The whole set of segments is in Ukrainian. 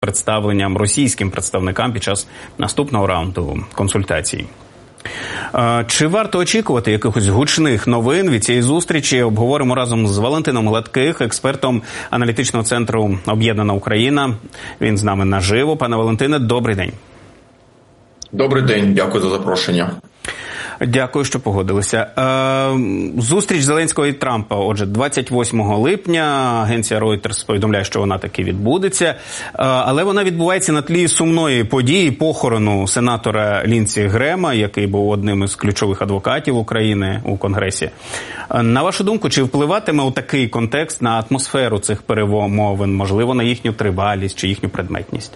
представленням російським представникам під час наступного раунду консультацій. Чи варто очікувати якихось гучних новин від цієї зустрічі? Обговоримо разом з Валентином Гладких, експертом аналітичного центру «Об'єднана Україна». Він з нами наживо. Пане Валентине, добрий день. Добрий день, дякую за запрошення. Дякую, що погодилися. Зустріч Зеленського і Трампа, отже, 28 липня. Агенція Reuters повідомляє, що вона таки відбудеться. Але вона відбувається на тлі сумної події похорону сенатора Лінсі Грема, який був одним із ключових адвокатів України у Конгресі. На вашу думку, чи впливатиме у такий контекст на атмосферу цих перемовин, можливо, на їхню тривалість чи їхню предметність?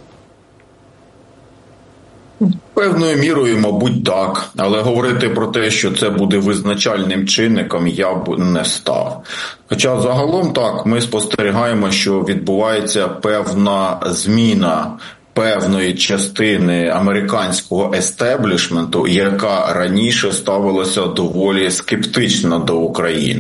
Певною мірою, мабуть, так. Але говорити про те, що це буде визначальним чинником, я б не став. Хоча загалом так, ми спостерігаємо, що відбувається певна зміна певної частини американського естеблішменту, яка раніше ставилася доволі скептично до України.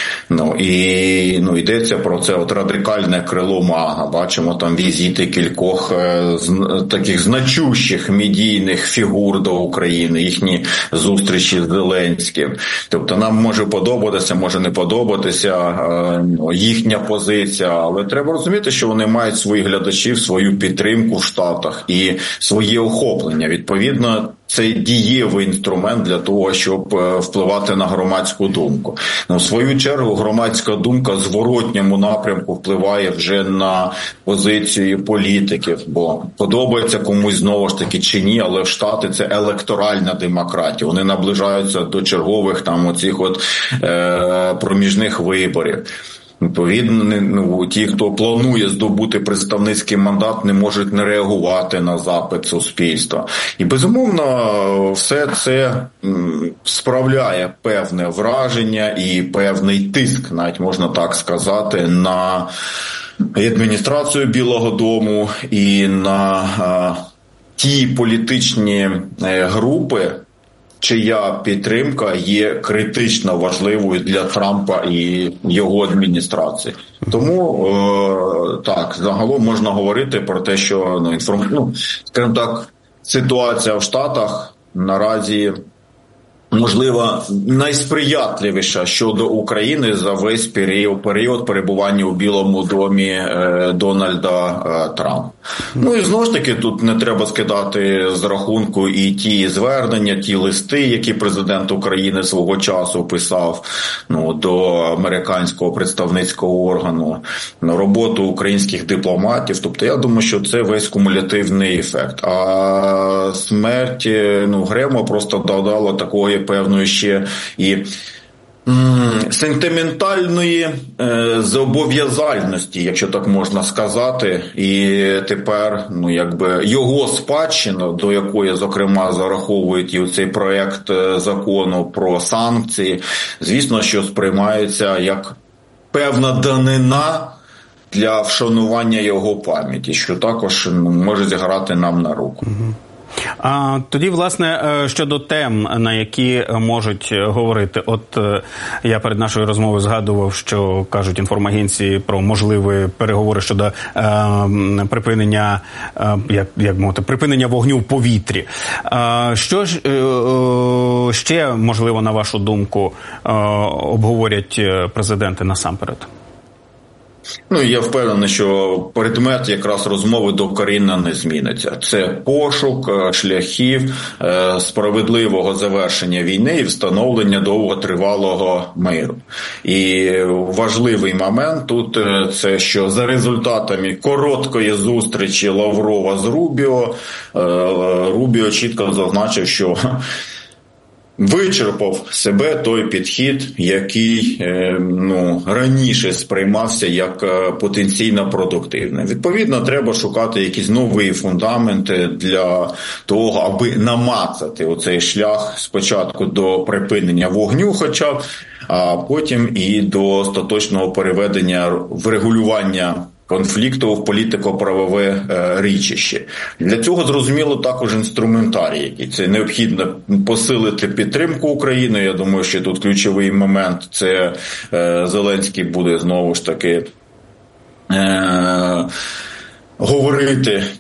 Йдеться про це радикальне крило МАГА. Бачимо там візити кількох таких значущих медійних фігур до України, їхні зустрічі з Зеленським. Тобто нам може подобатися, може не подобатися їхня позиція, але треба розуміти, що вони мають своїх глядачів, свою підтримку в Штатах і своє охоплення. Відповідно, це дієвий інструмент для того, щоб впливати на громадську думку. В свою чергу, громадська думка в зворотньому напрямку впливає вже на позицію політиків, бо подобається комусь знову ж таки чи ні, але в Штати це електоральна демократія. Вони наближаються до чергових проміжних виборів. Відповідно, ті, хто планує здобути представницький мандат, не можуть не реагувати на запит суспільства. І, безумовно, все це справляє певне враження і певний тиск, навіть можна так сказати, на адміністрацію Білого дому і на ті політичні групи, чия підтримка є критично важливою для Трампа і його адміністрації. Тому, так, загалом можна говорити про те, що, скажімо так, ситуація в Штатах наразі, можливо, найсприятливіша щодо України за весь період перебування у Білому домі Дональда Трампа. І знову ж таки, тут не треба скидати з рахунку і ті звернення, ті листи, які президент України свого часу писав до американського представницького органу, на роботу українських дипломатів. Тобто, я думаю, що це весь кумулятивний ефект. А смерть Грема просто додала такої певної ще і сентиментальної зобов'язальності, якщо так можна сказати, і тепер, його спадщина, до якої, зокрема, зараховують і цей проект закону про санкції, звісно, що сприймається як певна данина для вшанування його пам'яті, що також може зіграти нам на руку. Тоді, власне, щодо тем, на які можуть говорити. От я перед нашою розмовою згадував, що кажуть інформагенції про можливі переговори щодо припинення, припинення вогню в повітрі. Що ж ще, можливо, на вашу думку, обговорять президенти насамперед? Я впевнений, що предмет якраз розмови докорінно не зміниться. Це пошук шляхів справедливого завершення війни і встановлення довготривалого миру. І важливий момент тут це, що за результатами короткої зустрічі Лаврова з Рубіо чітко зазначив, що вичерпав себе той підхід, який раніше сприймався як потенційно продуктивний. Відповідно, треба шукати якісь нові фундаменти для того, аби намацати оцей шлях спочатку до припинення вогню хоча б, а потім і до остаточного переведення врегулювання конфлікту в політико-правове річище. Для цього, зрозуміло, також інструментарій. Це необхідно посилити підтримку України. Я думаю, що тут ключовий момент – це Зеленський буде, знову ж таки, говорити